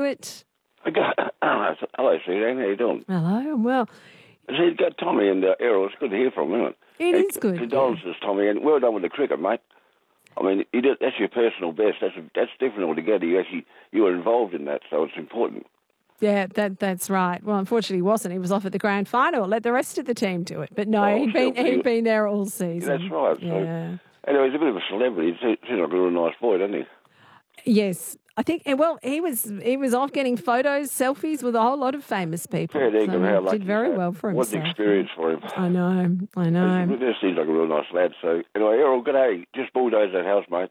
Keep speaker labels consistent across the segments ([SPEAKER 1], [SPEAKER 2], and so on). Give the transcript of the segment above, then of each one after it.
[SPEAKER 1] Stuart.
[SPEAKER 2] Hello, Suzanne. How you doing?
[SPEAKER 1] Hello, I'm well.
[SPEAKER 2] See, got Tommy and Errol. It's good to hear from him, isn't it?
[SPEAKER 1] It is good.
[SPEAKER 2] Condolences, Tommy, and well done with the cricket, mate. I mean, that's your personal best. That's different altogether. You were involved in that, so it's important.
[SPEAKER 1] Yeah, that's right. Well, unfortunately, he wasn't. He was off at the grand final. Let the rest of the team do it. But no, he'd been there all season.
[SPEAKER 2] That's right.
[SPEAKER 1] Yeah.
[SPEAKER 2] So, anyway, he's a bit of a celebrity. He seems like a real nice boy, doesn't he?
[SPEAKER 1] Yes. I think, well, he was off getting photos, selfies with a whole lot of famous people.
[SPEAKER 2] Yeah, so
[SPEAKER 1] did very well for himself.
[SPEAKER 2] What an experience for him.
[SPEAKER 1] I know.
[SPEAKER 2] He just seems like a real nice lad. So, anyway, Errol, good day. Just bulldoze that house, mate.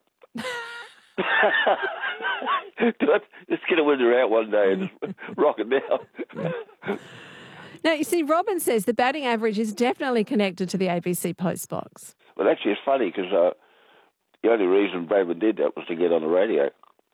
[SPEAKER 2] Just get a window out one day and just rock it down.
[SPEAKER 1] Now, you see, Robin says the batting average is definitely connected to the ABC post box.
[SPEAKER 2] But actually, it's funny because the only reason Bradman did that was to get on the radio.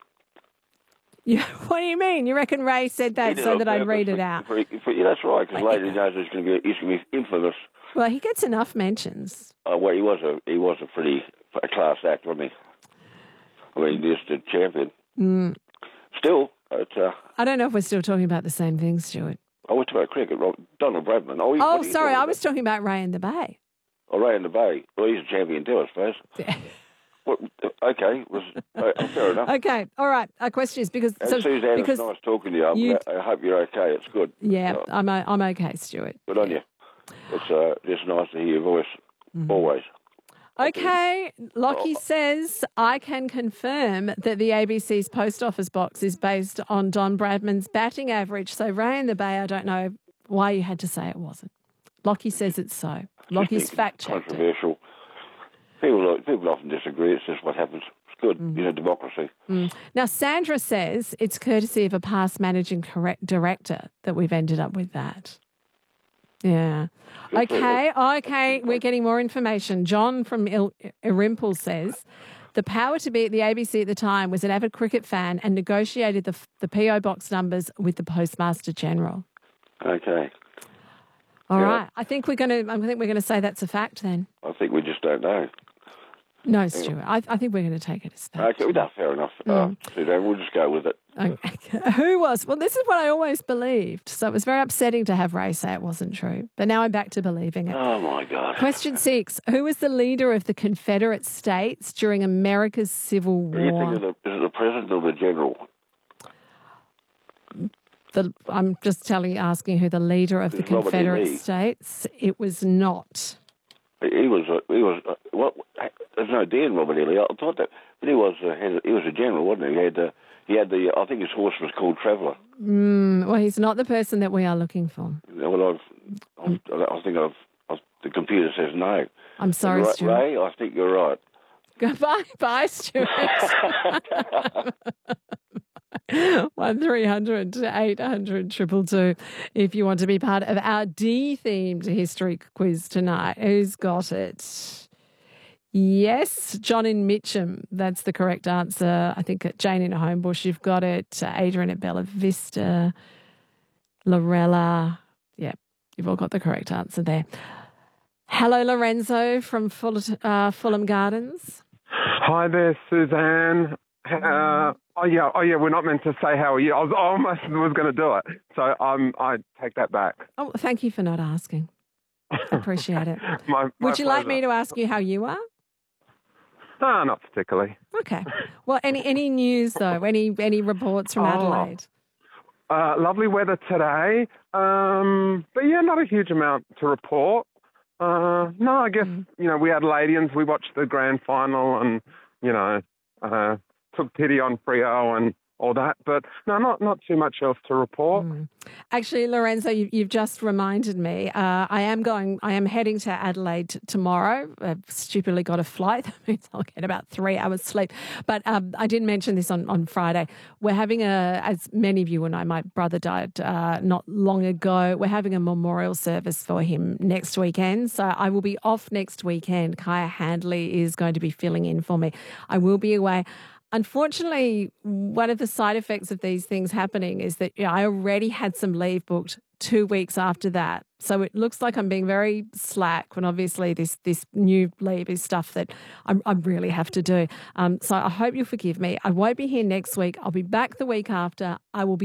[SPEAKER 1] Yeah, what do you mean? You reckon Ray said that so that I'd read it out?
[SPEAKER 2] Yeah, that's right, because later he knows he's going to be infamous.
[SPEAKER 1] Well, he gets enough mentions.
[SPEAKER 2] Well, he was a pretty class act, wasn't he? I mean, just a champion.
[SPEAKER 1] Mm.
[SPEAKER 2] Still, it's...
[SPEAKER 1] I don't know if we're still talking about the same thing, Stuart.
[SPEAKER 2] I was talking about cricket, Donald Bradman.
[SPEAKER 1] Oh, sorry, I was talking about Ray in the Bay.
[SPEAKER 2] Oh, Ray in the Bay. Well, he's a champion too, I suppose.
[SPEAKER 1] Yeah.
[SPEAKER 2] Okay, fair enough.
[SPEAKER 1] Okay, all right. Our question is because...
[SPEAKER 2] Suzanne, it's nice talking to you. I hope you're okay. It's good.
[SPEAKER 1] Yeah, I'm okay, Stuart.
[SPEAKER 2] Good on you. It's just nice to hear your voice, always.
[SPEAKER 1] Okay, Lockie says, I can confirm that the ABC's post office box is based on Don Bradman's batting average. So Ray in the Bay, I don't know why you had to say it wasn't. Lockie says it's so. Lockie's fact-checked.
[SPEAKER 2] Controversial. People often disagree. It's just what happens. It's good, democracy.
[SPEAKER 1] Now, Sandra says it's courtesy of a past managing director that we've ended up with that. Yeah. Okay. We're getting more information. John from Irimple says the power to be at the ABC at the time was an avid cricket fan and negotiated the PO box numbers with the Postmaster General.
[SPEAKER 2] Okay.
[SPEAKER 1] All right. I think we're going to say that's a fact then.
[SPEAKER 2] I think we just don't know.
[SPEAKER 1] No, Stuart. I think we're going to take it as fact.
[SPEAKER 2] Okay, fair enough. Suzanne, we'll just go with it.
[SPEAKER 1] Okay. Who was? Well, this is what I always believed. So it was very upsetting to have Ray say it wasn't true. But now I'm back to believing it.
[SPEAKER 2] Oh, my God.
[SPEAKER 1] Question 6. Who was the leader of the Confederate States during America's Civil War?
[SPEAKER 2] Do you think is it the president or the general?
[SPEAKER 1] I'm just asking who the leader of the Confederate States. It was not.
[SPEAKER 2] He was. There's no D in Robert E. Lee. I thought that, but he was a general, wasn't he? He had the. I think his horse was called Traveller.
[SPEAKER 1] Well, he's not the person that we are looking for.
[SPEAKER 2] Well, I think the computer says no.
[SPEAKER 1] I'm sorry, Stuart.
[SPEAKER 2] Ray, I think you're right.
[SPEAKER 1] Goodbye, bye, Stuart. 1300 800 222 if you want to be part of our D-themed history quiz tonight. Who's got it? Yes, John in Mitcham. That's the correct answer. I think Jane in Homebush, you've got it. Adrian at Bella Vista. Lorella. Yeah, you've all got the correct answer there. Hello, Lorenzo from Fulham Gardens.
[SPEAKER 3] Hi there, Suzanne. We're not meant to say how are you. I almost was going to do it, so I take that back.
[SPEAKER 1] Oh, thank you for not asking. I appreciate it.
[SPEAKER 3] Would
[SPEAKER 1] you like me to ask you how you are?
[SPEAKER 3] No, not particularly.
[SPEAKER 1] Okay. Well, any news though? Any reports from Adelaide?
[SPEAKER 3] Lovely weather today, but yeah, not a huge amount to report. No, I guess we Adelaideans, we watched the grand final and took pity on Freo and all that, but no, not too much else to report.
[SPEAKER 1] Actually, Lorenzo, you've just reminded me. I am heading to Adelaide tomorrow. I've stupidly got a flight. That means I'll get about 3 hours sleep. But I didn't mention this on Friday. We're having as many of you will know, my brother died not long ago. We're having a memorial service for him next weekend. So I will be off next weekend. Kaya Handley is going to be filling in for me. I will be away. Unfortunately, one of the side effects of these things happening is that I already had some leave booked 2 weeks after that. So it looks like I'm being very slack when obviously this new leave is stuff that I really have to do. So I hope you'll forgive me. I won't be here next week. I'll be back the week after. I will be